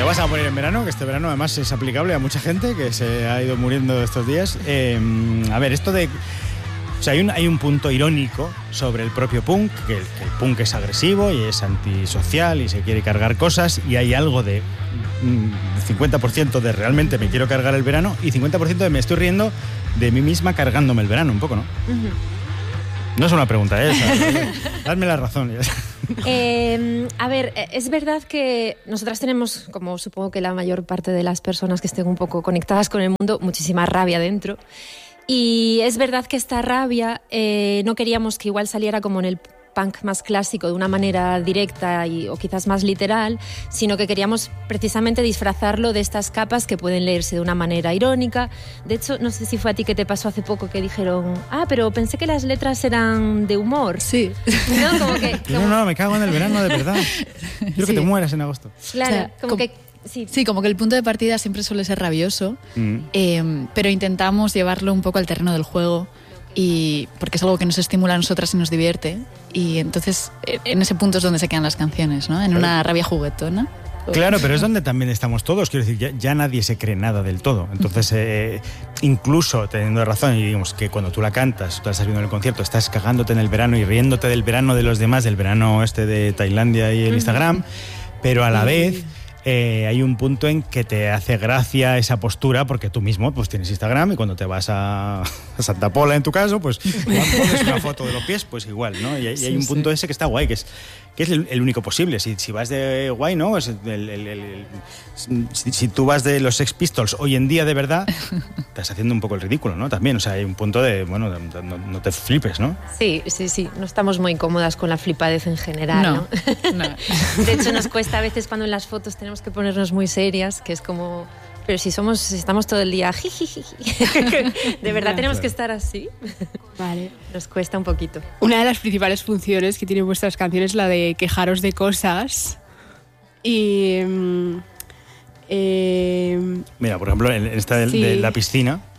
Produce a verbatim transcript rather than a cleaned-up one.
vas a morir en verano, que este verano además es aplicable a mucha gente que se ha ido muriendo estos días. Eh, a ver, esto de... O sea, hay un, hay un punto irónico sobre el propio punk, que el, que el punk es agresivo y es antisocial y se quiere cargar cosas, y hay algo de mm, cincuenta por ciento de realmente me quiero cargar el verano y cincuenta por ciento de me estoy riendo de mí misma cargándome el verano, un poco, ¿no? Uh-huh. No es una pregunta, ¿eh? O sea, dadme la razón. Eh, a ver, es verdad que nosotras tenemos, como supongo que la mayor parte de las personas que estén un poco conectadas con el mundo, muchísima rabia dentro. Y es verdad que esta rabia eh, no queríamos que igual saliera como en el punk más clásico, de una manera directa y, o quizás más literal, sino que queríamos precisamente disfrazarlo de estas capas que pueden leerse de una manera irónica. De hecho, no sé si fue a ti que te pasó hace poco que dijeron, ah, pero pensé que las letras eran de humor. Sí. No, como que, como... no, no, me cago en el verano de verdad. Quiero sí. que te mueras en agosto. Claro, o sea, como, como que... Sí. sí, como que el punto de partida siempre suele ser rabioso, mm. eh, pero intentamos llevarlo un poco al terreno del juego, y porque es algo que nos estimula a nosotras y nos divierte, y entonces en ese punto es donde se quedan las canciones, ¿no? En claro. una rabia juguetona. Claro, pero es donde también estamos todos, quiero decir, ya, ya nadie se cree nada del todo, entonces eh, incluso teniendo razón, y digamos que cuando tú la cantas, tú la estás viendo en el concierto, estás cagándote en el verano y riéndote del verano de los demás, del verano este de Tailandia y el Instagram, pero a la vez... Eh, hay un punto en que te hace gracia esa postura porque tú mismo pues tienes Instagram y cuando te vas a, a Santa Pola, en tu caso, pues pones una foto de los pies, pues igual, ¿no? Y hay, sí, y hay un punto sí. ese que está guay, que es, que es el, el único posible. Si, si vas de guay, ¿no? Es el, el, el, el, si, si tú vas de los Sex Pistols hoy en día de verdad, estás haciendo un poco el ridículo, ¿no? También, o sea, hay un punto de, bueno, de, de, no, no te flipes, ¿no? Sí, sí, sí. No estamos muy cómodas con la flipadez en general, ¿no? ¿no? no. De hecho, nos cuesta a veces cuando en las fotos tenemos que ponernos muy serias, que es como... Pero si somos, si estamos todo el día jijiji, ¿de verdad tenemos que estar así? Vale. Nos cuesta un poquito. Una de las principales funciones que tienen vuestras canciones es la de quejaros de cosas. Y... Eh, Mira, por ejemplo, en esta de, sí. de la piscina,